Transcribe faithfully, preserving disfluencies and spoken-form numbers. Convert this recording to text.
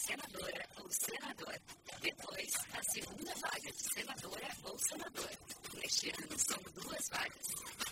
senadora ou senador. Depois, a segunda vaga de senadora ou senador. Neste ano, são duas vagas.